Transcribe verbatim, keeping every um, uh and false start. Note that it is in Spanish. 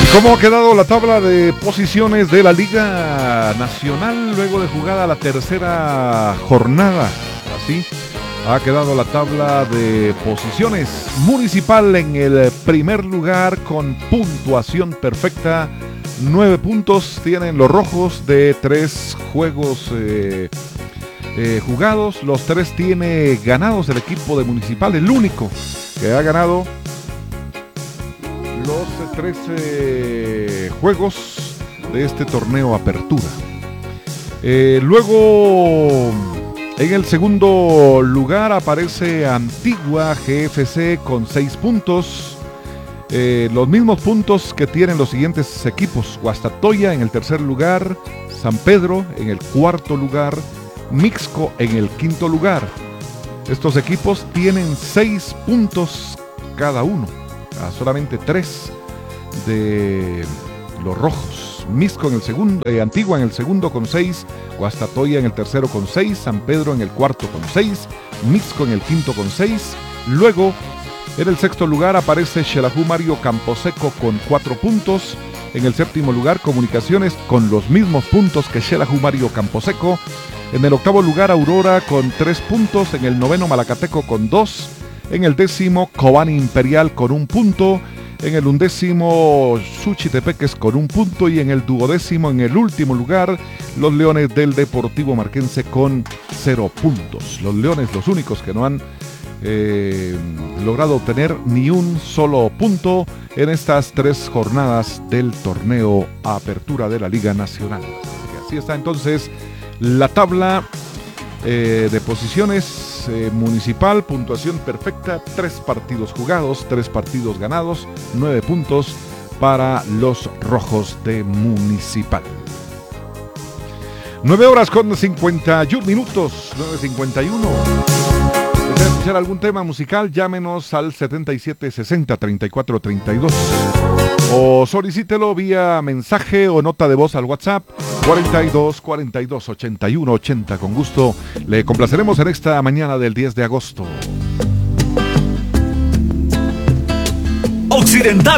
¿Cómo ha quedado la tabla de posiciones de la Liga Nacional luego de jugada la tercera jornada? Así ha quedado la tabla de posiciones. Municipal en el primer lugar con puntuación perfecta. Nueve puntos tienen los rojos de tres juegos eh, eh, jugados. Los tres tiene ganados el equipo de Municipal, el único que ha ganado los trece juegos de este torneo Apertura. Eh, luego, en el segundo lugar aparece Antigua G F C con seis puntos. Eh, los mismos puntos que tienen los siguientes equipos: Guastatoya en el tercer lugar, San Pedro en el cuarto lugar, Mixco en el quinto lugar. Estos equipos tienen seis puntos cada uno, a solamente tres de los rojos. Mixco en el segundo, eh, Antigua en el segundo con seis, Guastatoya en el tercero con seis, San Pedro en el cuarto con seis, Mixco en el quinto con seis. Luego, en el sexto lugar aparece Xelajú Mario Camposeco con cuatro puntos. En el séptimo lugar, Comunicaciones con los mismos puntos que Xelajú Mario Camposeco. En el octavo lugar, Aurora con tres puntos. En el noveno, Malacateco con dos. En el décimo, Cobán Imperial con un punto. En el undécimo, Suchitepeques con un punto. Y en el duodécimo, en el último lugar, los Leones del Deportivo Marquense con cero puntos. Los Leones, los únicos que no han eh, logrado obtener ni un solo punto en estas tres jornadas del torneo Apertura de la Liga Nacional. Así está entonces la tabla eh, de posiciones. Eh, municipal, puntuación perfecta, tres partidos jugados, tres partidos ganados, nueve puntos para los rojos de Municipal. Nueve horas con cincuenta y uno minutos, nueve cincuenta y uno. ¿Desea escuchar algún tema musical? Llámenos al setenta y siete sesenta treinta y cuatro treinta y dos o solicítelo vía mensaje o nota de voz al WhatsApp cuarenta y dos cuarenta y dos ochenta y uno ochenta. Con gusto le complaceremos en esta mañana del diez de agosto. Occidental